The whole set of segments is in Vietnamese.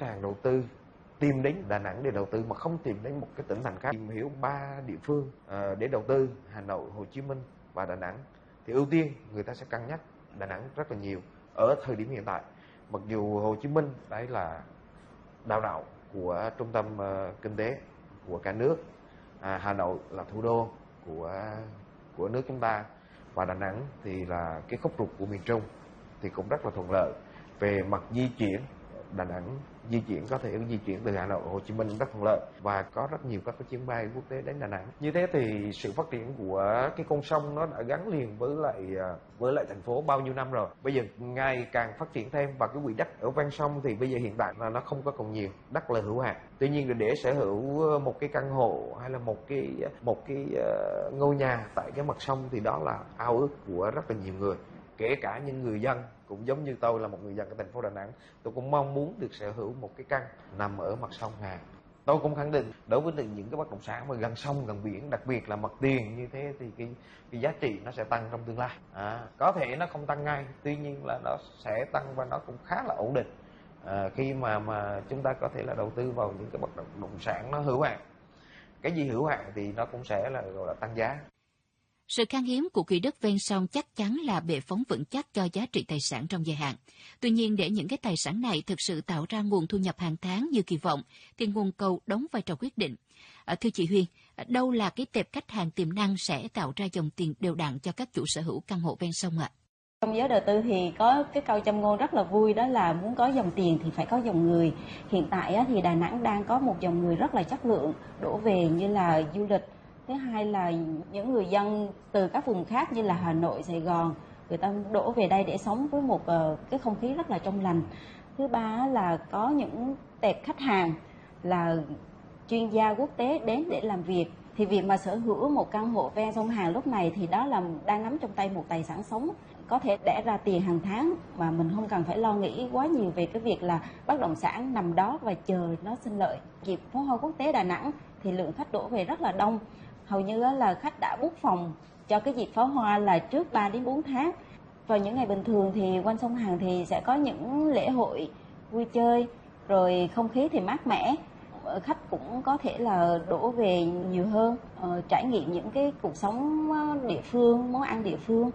khách hàng đầu tư tìm đến Đà Nẵng để đầu tư mà không tìm đến một cái tỉnh thành khác, tìm hiểu 3 địa phương để đầu tư: Hà Nội, Hồ Chí Minh và Đà Nẵng, thì ưu tiên người ta sẽ cân nhắc Đà Nẵng rất là nhiều ở thời điểm hiện tại. Mặc dù Hồ Chí Minh đấy là đào đạo của trung tâm kinh tế của cả nước, Hà Nội là thủ đô của nước chúng ta, và Đà Nẵng thì là cái khúc ruột của miền Trung, thì cũng rất là thuận lợi về mặt di chuyển. Đà Nẵng di chuyển có thể di chuyển từ Hà Nội, Hồ Chí Minh rất thuận lợi và có rất nhiều các cái chuyến bay quốc tế đến Đà Nẵng. Như thế thì sự phát triển của cái con sông nó đã gắn liền với lại thành phố bao nhiêu năm rồi. Bây giờ ngày càng phát triển thêm, và cái quỹ đất ở ven sông thì bây giờ hiện tại là nó không có còn nhiều, đất là hữu hạn. Tuy nhiên để sở hữu một cái căn hộ hay là một cái ngôi nhà tại cái mặt sông thì đó là ao ước của rất là nhiều người. Kể cả những người dân cũng giống như tôi là một người dân ở thành phố Đà Nẵng, tôi cũng mong muốn được sở hữu một cái căn nằm ở mặt sông Hàn. Tôi cũng khẳng định đối với những cái bất động sản mà gần sông gần biển, đặc biệt là mặt tiền như thế, thì cái giá trị nó sẽ tăng trong tương lai. Có thể nó không tăng ngay, tuy nhiên là nó sẽ tăng và nó cũng khá là ổn định khi mà chúng ta có thể là đầu tư vào những cái bất động sản nó hữu hạn. Cái gì hữu hạn thì nó cũng sẽ là gọi là tăng giá. Sự khan hiếm của quỹ đất ven sông chắc chắn là bệ phóng vững chắc cho giá trị tài sản trong dài hạn. Tuy nhiên, để những cái tài sản này thực sự tạo ra nguồn thu nhập hàng tháng như kỳ vọng, thì nguồn cầu đóng vai trò quyết định. Thưa chị Huyền, đâu là cái tệp khách hàng tiềm năng sẽ tạo ra dòng tiền đều đặn cho các chủ sở hữu căn hộ ven sông ạ? Trong giới đầu tư thì có cái câu châm ngôn rất là vui, đó là muốn có dòng tiền thì phải có dòng người. Hiện tại thì Đà Nẵng đang có một dòng người rất là chất lượng đổ về, như là du lịch. Thứ hai là những người dân từ các vùng khác như là Hà Nội, Sài Gòn, người ta đổ về đây để sống với một cái không khí rất là trong lành. Thứ ba là có những tệp khách hàng là chuyên gia quốc tế đến để làm việc. Thì việc mà sở hữu một căn hộ ven sông Hàn lúc này thì đó là đang nắm trong tay một tài sản sống, có thể đẻ ra tiền hàng tháng mà mình không cần phải lo nghĩ quá nhiều về cái việc là bất động sản nằm đó và chờ nó sinh lợi. Dịp pháo hoa quốc tế Đà Nẵng thì lượng khách đổ về rất là đông. Hầu như là khách đã book phòng cho cái dịp pháo hoa là trước 3 đến 4 tháng. Vào những ngày bình thường thì quanh sông Hàn thì sẽ có những lễ hội vui chơi, rồi không khí thì mát mẻ. Khách cũng có thể là đổ về nhiều hơn, trải nghiệm những cái cuộc sống địa phương, món ăn địa phương.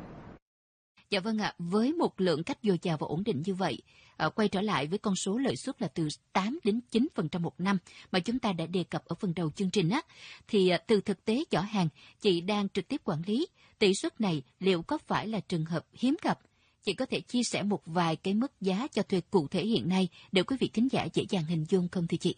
Dạ vâng ạ, với một lượng khách dồi dào và ổn định như vậy, quay trở lại với con số lợi suất là từ 8 đến 9% một năm mà chúng ta đã đề cập ở phần đầu chương trình á, thì từ thực tế giỏ hàng, chị đang trực tiếp quản lý, tỷ suất này liệu có phải là trường hợp hiếm gặp? Chị có thể chia sẻ một vài cái mức giá cho thuê cụ thể hiện nay để quý vị khán giả dễ dàng hình dung không thưa chị?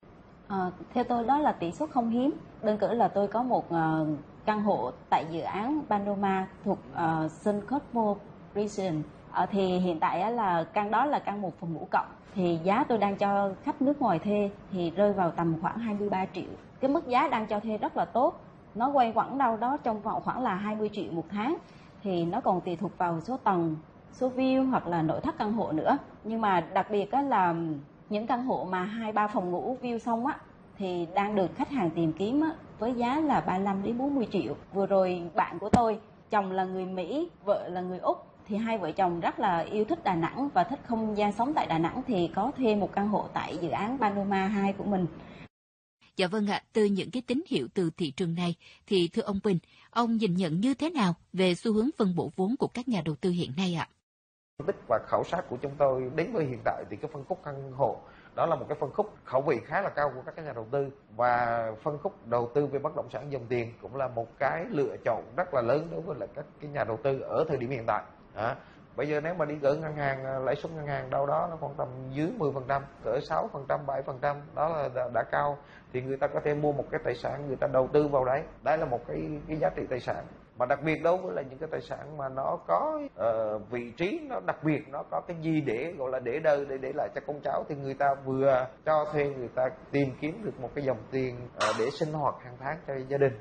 Theo tôi đó là tỷ suất không hiếm. Đơn cử là tôi có một căn hộ tại dự án Panorama thuộc Sun Cosmo Region. Thì hiện tại là căn đó là căn 1 phòng ngủ cộng. Thì giá tôi đang cho khách nước ngoài thuê thì rơi vào tầm khoảng 23 triệu. Cái mức giá đang cho thuê rất là tốt. Nó quay quẩn đâu đó trong vòng khoảng là 20 triệu một tháng. Thì nó còn tùy thuộc vào số tầng, số view hoặc là nội thất căn hộ nữa. Nhưng mà đặc biệt là những căn hộ mà 2-3 phòng ngủ view xong á thì đang được khách hàng tìm kiếm á, với giá là 35 đến 40 triệu. Vừa rồi bạn của tôi, chồng là người Mỹ, vợ là người Úc, thì hai vợ chồng rất là yêu thích Đà Nẵng và thích không gian sống tại Đà Nẵng thì có thuê một căn hộ tại dự án Panorama 2 của mình. Dạ vâng ạ, từ những cái tín hiệu từ thị trường này thì thưa ông Bình, ông nhìn nhận như thế nào về xu hướng phân bổ vốn của các nhà đầu tư hiện nay ạ? Phân tích và khảo sát của chúng tôi đến với hiện tại thì cái phân khúc căn hộ đó là một cái phân khúc khẩu vị khá là cao của các nhà đầu tư, và phân khúc đầu tư về bất động sản dòng tiền cũng là một cái lựa chọn rất là lớn đối với lại các cái nhà đầu tư ở thời điểm hiện tại. Bây giờ nếu mà đi gửi ngân hàng, lãi suất ngân hàng đâu đó nó khoảng tầm dưới 10%, cỡ 6%, 7%, đó là đã cao, thì người ta có thể mua một cái tài sản, người ta đầu tư vào đấy. Đây là một cái giá trị tài sản. Mà đặc biệt đối với là những cái tài sản mà nó có vị trí nó đặc biệt, nó có cái gì để gọi là để đời, để lại cho con cháu, thì người ta vừa cho thuê, người ta tìm kiếm được một cái dòng tiền để sinh hoạt hàng tháng cho gia đình.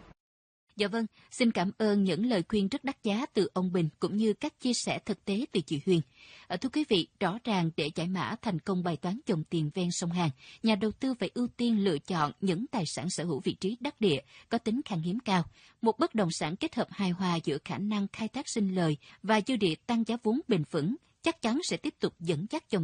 Dạ vâng, xin cảm ơn những lời khuyên rất đắt giá từ ông Bình cũng như các chia sẻ thực tế từ chị Huyền. Thưa quý vị, rõ ràng để giải mã thành công bài toán dòng tiền ven sông Hàn, nhà đầu tư phải ưu tiên lựa chọn những tài sản sở hữu vị trí đắc địa, có tính khan hiếm cao. Một bất động sản kết hợp hài hòa giữa khả năng khai thác sinh lời và dư địa tăng giá vốn bền vững chắc chắn sẽ tiếp tục dẫn dắt dòng